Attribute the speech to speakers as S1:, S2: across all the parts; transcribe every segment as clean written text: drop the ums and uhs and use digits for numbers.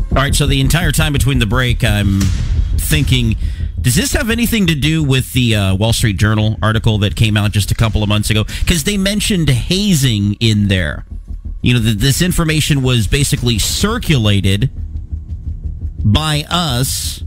S1: All right, so the entire time between the break, I'm thinking, does this have anything to do with the Wall Street Journal article that came out just a couple of months ago? Because they mentioned hazing in there. You know, this information was basically circulated by us,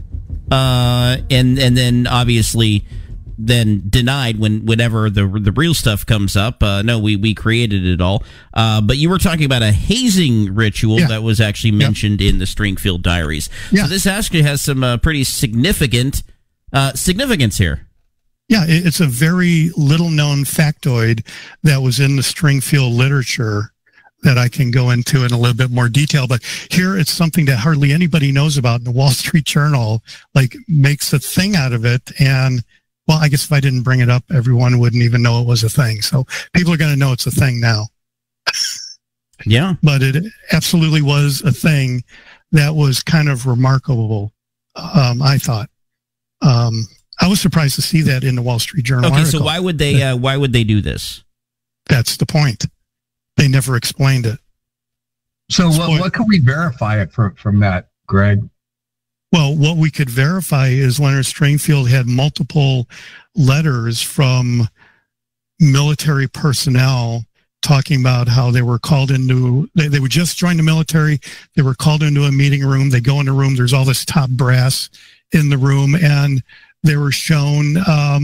S1: and then obviously then denied whenever the real stuff comes up. No, we created it all. But you were talking about a hazing ritual that was actually mentioned in the Stringfield Diaries. So this actually has some pretty significant significance here.
S2: Yeah, it's a very little-known factoid that was in the Stringfield literature that I can go into in a little bit more detail. But here it's something that hardly anybody knows about, and the Wall Street Journal makes a thing out of it. And well, I guess if I didn't bring it up, everyone wouldn't even know it was a thing. So people are going to know it's a thing now.
S1: Yeah.
S2: But it absolutely was a thing that was kind of remarkable, I thought. I was surprised to see that in the Wall Street Journal article.
S1: So why would they do this?
S2: That's the point. They never explained it.
S3: So what can we verify it from that, Greg?
S2: Well, what we could verify is Leonard Stringfield had multiple letters from military personnel talking about how they were called into, they would just join the military. They were called into a meeting room. They go in the room. There's all this top brass in the room, and they were shown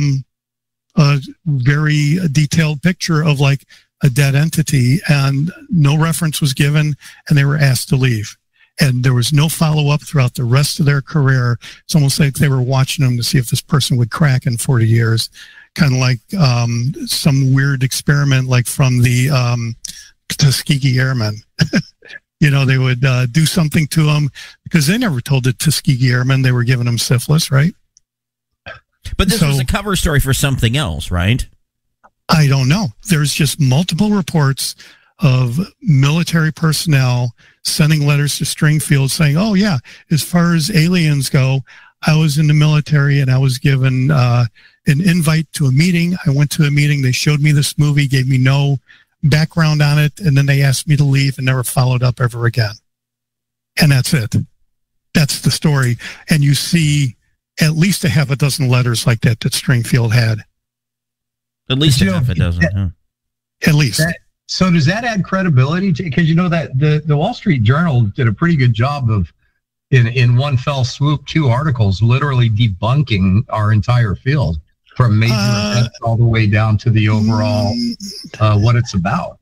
S2: a very detailed picture of a dead entity, and no reference was given, and they were asked to leave. And there was no follow-up throughout the rest of their career. It's almost like they were watching them to see if this person would crack in 40 years. Kind of like some weird experiment from the Tuskegee Airmen. They would do something to them because they never told the Tuskegee Airmen they were giving them syphilis, right?
S1: But this was a cover story for something else, right?
S2: I don't know. There's just multiple reports of military personnel sending letters to Stringfield saying, oh, yeah, as far as aliens go, I was in the military and I was given an invite to a meeting. I went to a meeting. They showed me this movie, gave me no background on it, and then they asked me to leave and never followed up ever again. And that's it. That's the story. And you see at least a half a dozen letters like that Stringfield had.
S1: At least a half a dozen.
S2: At least.
S3: So does that add credibility? Because that the Wall Street Journal did a pretty good job of, in one fell swoop, 2 articles literally debunking our entire field from major events all the way down to the overall what it's about.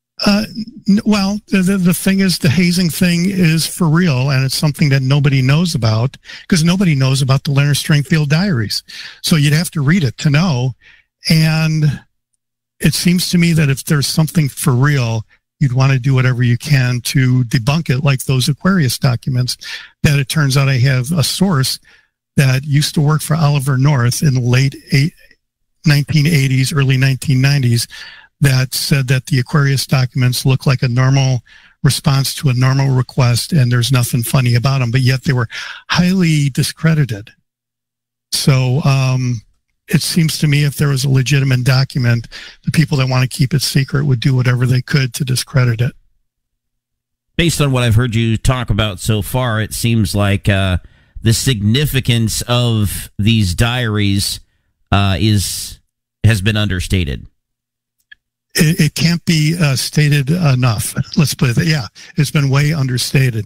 S2: Well, the thing is, the hazing thing is for real, and it's something that nobody knows about because nobody knows about the Leonard Stringfield Diaries. So you'd have to read it to know. And it seems to me that if there's something for real, you'd want to do whatever you can to debunk it, like those Aquarius documents that it turns out I have a source that used to work for Oliver North in the late 1980s, early 1990s, that said that the Aquarius documents look like a normal response to a normal request and there's nothing funny about them, but yet they were highly discredited. So, it seems to me if there was a legitimate document, the people that want to keep it secret would do whatever they could to discredit it.
S1: Based on what I've heard you talk about so far, it seems like the significance of these diaries has been understated.
S2: It can't be stated enough. Let's put it that. Yeah, it's been way understated.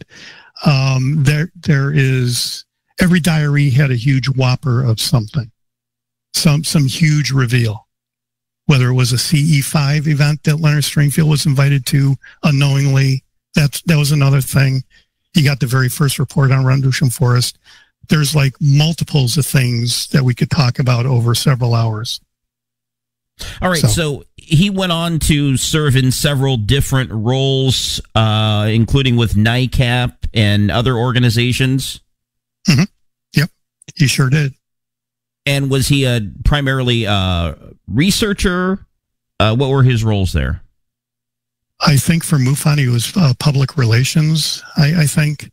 S2: There is, every diary had a huge whopper of something. Some huge reveal, whether it was a CE5 event that Leonard Stringfield was invited to unknowingly. That was another thing. He got the very first report on Rendlesham Forest. There's multiples of things that we could talk about over several hours.
S1: All right, so he went on to serve in several different roles, including with NICAP and other organizations.
S2: Mm-hmm. Yep, he sure did.
S1: And was he primarily a researcher? What were his roles there?
S2: I think for MUFON, he was public relations, I think.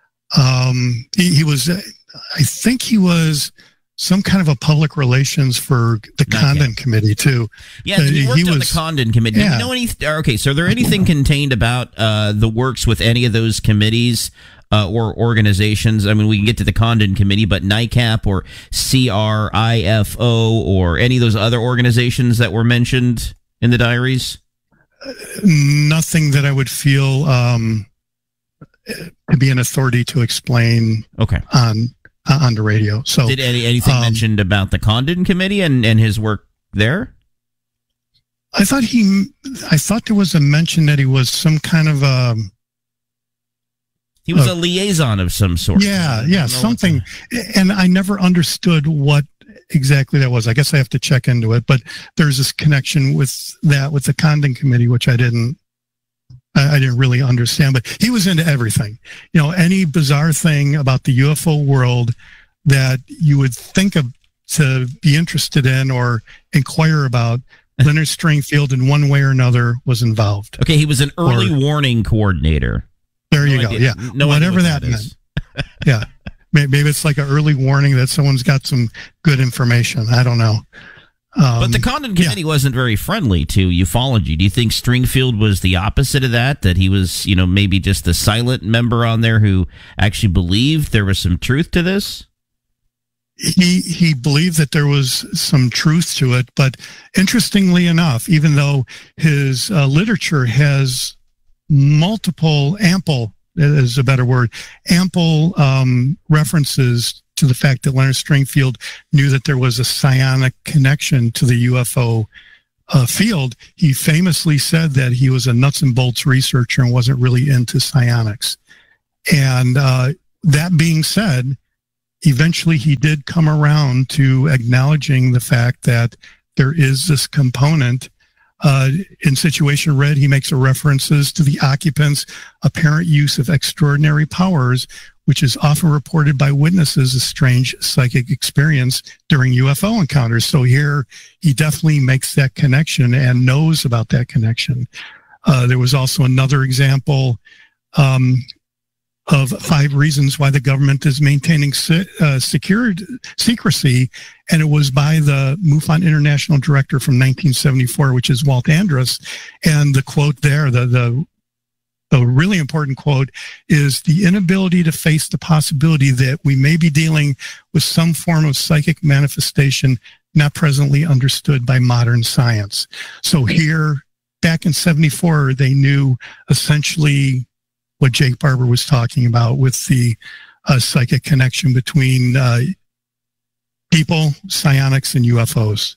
S2: He was, I think he was some kind of a public relations for the Condon Committee, too.
S1: Yeah, he worked on the Condon Committee. Yeah. Do you know okay, so are there anything contained about the works with any of those committees or organizations. I mean, we can get to the Condon Committee, but NICAP or CRIFO or any of those other organizations that were mentioned in the diaries?
S2: Nothing that I would feel to be an authority to explain on the radio. So,
S1: did anything mentioned about the Condon Committee and his work there?
S2: I thought there was a mention that he was some kind of
S1: he was a liaison of some sort.
S2: Yeah, something. And I never understood what exactly that was. I guess I have to check into it. But there's this connection with the Condon Committee, which I didn't really understand. But he was into everything. You know, any bizarre thing about the UFO world that you would think of to be interested in or inquire about, Leonard Stringfield in one way or another was involved.
S1: Okay, he was an early warning coordinator.
S2: There you go. Yeah, whatever that meant. Yeah, maybe it's like an early warning that someone's got some good information. I don't know.
S1: But the Condon Committee wasn't very friendly to ufology. Do you think Stringfield was the opposite of that? That he was, maybe just the silent member on there who actually believed there was some truth to this?
S2: He believed that there was some truth to it, but interestingly enough, even though his literature has ample references to the fact that Leonard Stringfield knew that there was a psionic connection to the UFO field, he famously said that he was a nuts and bolts researcher and wasn't really into psionics. And that being said, eventually he did come around to acknowledging the fact that there is this component. In Situation Red, he makes references to the occupants' apparent use of extraordinary powers, which is often reported by witnesses as strange psychic experience during UFO encounters. So here he definitely makes that connection and knows about that connection. There was also another example of 5 reasons why the government is maintaining secrecy, and it was by the MUFON International Director from 1974, which is Walt Andrus. And the quote there, the really important quote, is the inability to face the possibility that we may be dealing with some form of psychic manifestation not presently understood by modern science. So here, back in 74, they knew essentially what Jake Barber was talking about with the psychic connection between people, psionics, and UFOs.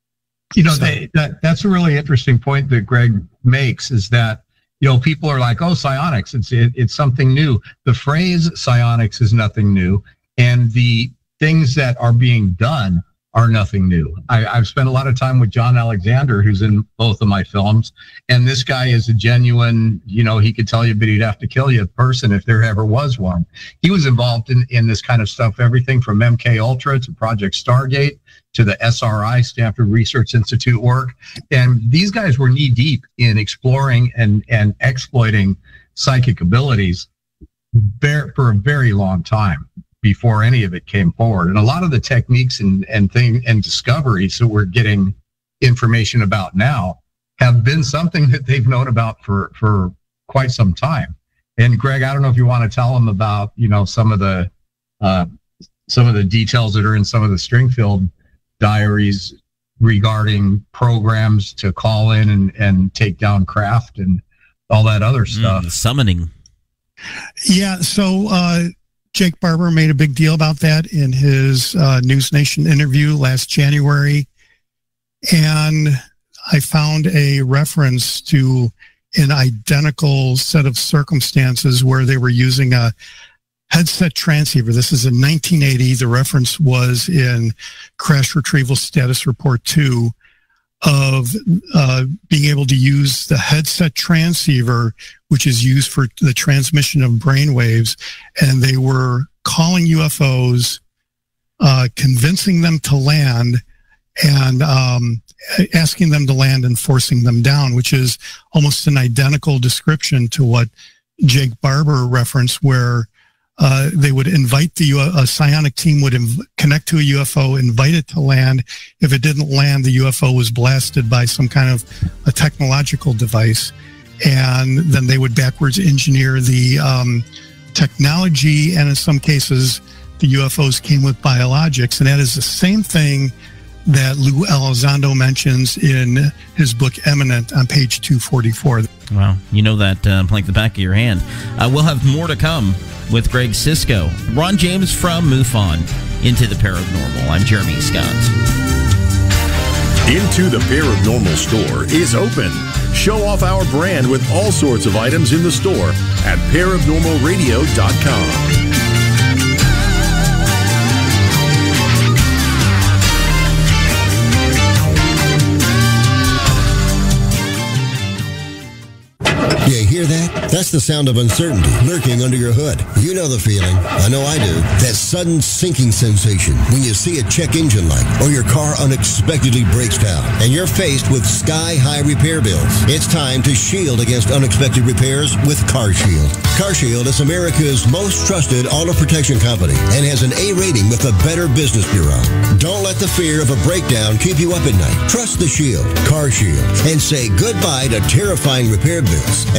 S3: That's a really interesting point that Greg makes, is that, people are like, oh, psionics, it's something new. The phrase psionics is nothing new, and the things that are being done are nothing new. I've spent a lot of time with John Alexander, who's in both of my films, and this guy is a genuine, he could tell you, but he'd have to kill you person if there ever was one. He was involved in this kind of stuff, everything from MK Ultra to Project Stargate to the SRI, Stanford Research Institute work. And these guys were knee deep in exploring and exploiting psychic abilities for a very long time before any of it came forward. And a lot of the techniques and discoveries that we're getting information about now have been something that they've known about for quite some time. And Greg, I don't know if you want to tell them about, some of the details that are in some of the Stringfield diaries regarding programs to call in and take down craft and all that other stuff.
S1: Summoning.
S2: Yeah. So, Jake Barber made a big deal about that in his News Nation interview last January. And I found a reference to an identical set of circumstances where they were using a headset transceiver. This is in 1980. The reference was in Crash Retrieval Status Report 2 of being able to use the headset transceiver, which is used for the transmission of brainwaves. And they were calling UFOs, convincing them to land, and asking them to land and forcing them down, which is almost an identical description to what Jake Barber referenced, where they would invite a psionic team would connect to a UFO, invite it to land. If it didn't land, the UFO was blasted by some kind of a technological device, and then they would backwards engineer the technology, and in some cases, the UFOs came with biologics. And that is the same thing that Lou Elizondo mentions in his book Eminent on page 244.
S1: Wow, you know that like the back of your hand. We'll have more to come with Greg Sisko. Ron James from MUFON, Into the Paranormal. I'm Jeremy Scott.
S4: Into the Paranormal store is open. Show off our brand with all sorts of items in the store at paranormalradio.com.
S5: You hear that? That's the sound of uncertainty lurking under your hood. You know the feeling. I know I do. That sudden sinking sensation when you see a check engine light or your car unexpectedly breaks down and you're faced with sky-high repair bills. It's time to shield against unexpected repairs with CarShield. CarShield is America's most trusted auto protection company and has an A rating with the Better Business Bureau. Don't let the fear of a breakdown keep you up at night. Trust the Shield, CarShield, and say goodbye to terrifying repair bills